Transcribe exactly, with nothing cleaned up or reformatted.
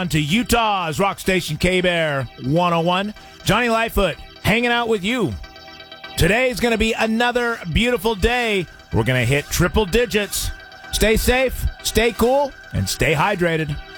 To Utah's rock station K-Bear one oh one. Johnny Lightfoot hanging out with you. Today's going to be another beautiful day. We're going to hit triple digits. Stay safe, stay cool, and stay hydrated.